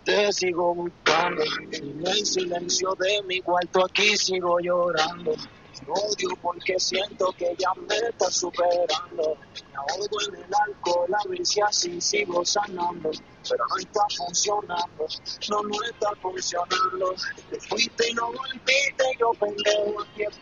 Te sigo buscando, en el silencio de mi cuarto aquí sigo llorando. Te odio porque siento que ya me estás superando. Me ahogo en el alcohol, a ver si así sigo sanando. Pero no está funcionando, no está funcionando. Te fuiste y no volviste, yo pendejo aquí